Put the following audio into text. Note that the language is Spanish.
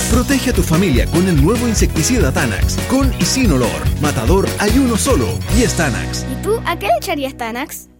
Protege a tu familia con el nuevo insecticida Tanax. Con y sin olor. Matador hay uno solo y es Tanax. ¿Y tú a qué le echarías Tanax?